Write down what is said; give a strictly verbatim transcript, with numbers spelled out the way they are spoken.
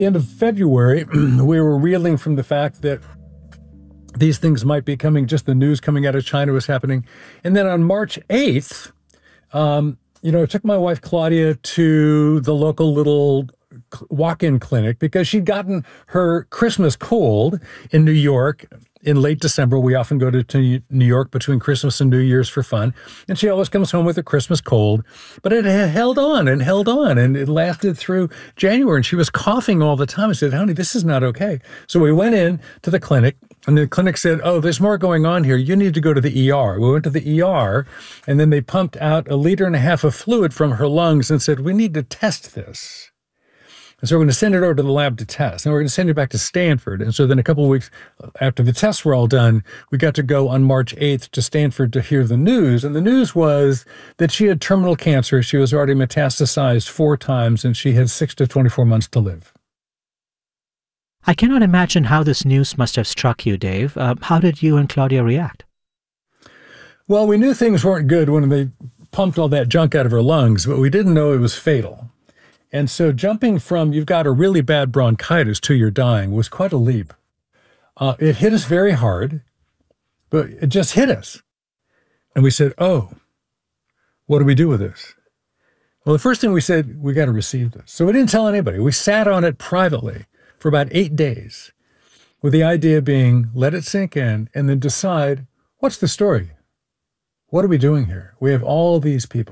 End of February, we were reeling from the fact that these things might be coming, just the news coming out of China was happening. And then on March eighth, um, you know, I took my wife Claudia to the local little walk-in clinic because she'd gotten her Christmas cold in New York in late December. We often go to, to New York between Christmas and New Year's for fun. And she always comes home with a Christmas cold. But it had held on and held on, and it lasted through January. And she was coughing all the time. I said, honey, this is not okay. So we went in to the clinic, and the clinic said, oh, there's more going on here. You need to go to the E R. We went to the E R, and then they pumped out a liter and a half of fluid from her lungs and said, we need to test this. And so we're going to send it over to the lab to test. And we're going to send it back to Stanford. And so then a couple of weeks after the tests were all done, we got to go on March eighth to Stanford to hear the news. And the news was that she had terminal cancer. She was already metastasized four times, and she had six to twenty-four months to live. I cannot imagine how this news must have struck you, Dave. Uh, how did you and Claudia react? Well, we knew things weren't good when they pumped all that junk out of her lungs, but we didn't know it was fatal. And so jumping from you've got a really bad bronchitis to you're dying was quite a leap. Uh, it hit us very hard, but it just hit us. And we said, oh, what do we do with this? Well, the first thing we said, we got to receive this. So we didn't tell anybody. We sat on it privately for about eight days with the idea being, let it sink in and then decide, what's the story? What are we doing here? We have all these people.